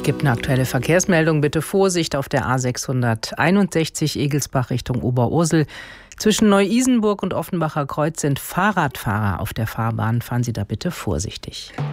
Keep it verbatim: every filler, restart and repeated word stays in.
gibt eine aktuelle Verkehrsmeldung. Bitte Vorsicht auf der A sechshunderteinundsechzig Egelsbach Richtung Oberursel. Zwischen Neu-Isenburg und Offenbacher Kreuz sind Fahrradfahrer auf der Fahrbahn. Fahren Sie da bitte vorsichtig.